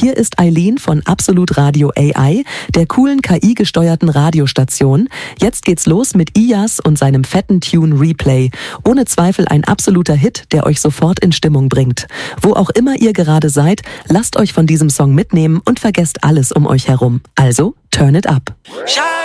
hier ist Eileen von Absolut Radio AI, der coolen KI-gesteuerten Radiostation. Jetzt geht's los mit Iyas und seinem fetten Tune Replay. Ohne Zweifel ein absoluter Hit, der euch sofort in Stimmung bringt. Wo auch immer ihr gerade seid, lasst euch von diesem Song mitnehmen und vergesst alles um euch herum. Also, turn it up.